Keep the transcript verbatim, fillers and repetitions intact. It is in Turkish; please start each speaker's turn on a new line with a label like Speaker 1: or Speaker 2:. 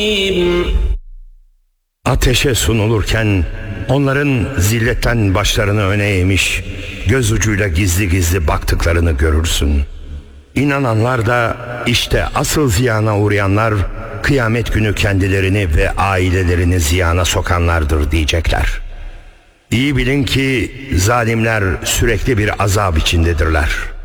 Speaker 1: Ateşe sunulurken onların zilletten başlarını öne eğmiş, göz ucuyla gizli gizli baktıklarını görürsün. İnananlar da işte asıl ziyana uğrayanlar, kıyamet günü kendilerini ve ailelerini ziyana sokanlardır diyecekler. İyi bilin ki zalimler sürekli bir azap içindedirler.